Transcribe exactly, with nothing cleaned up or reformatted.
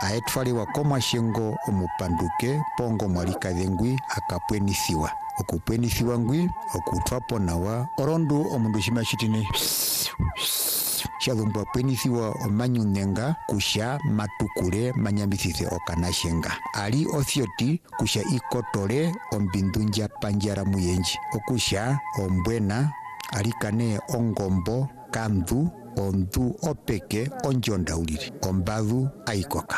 aetwaliwa komashengo omupanduke pongo mwalika dhengwi akapwenithiwa. Okupwenithiwa ngwi okutwapo nawa orondu omundu shima shitine shalumbwa pwenithiwa omanyunenga kusha matukule manyamithithe okanashenga. Ali othioti kusha ikotole ombindunja panjara muyenji. Okusha ombwena alikane ongombo kandu ondu opeke onjonda ulili. Ombadhu aikoka.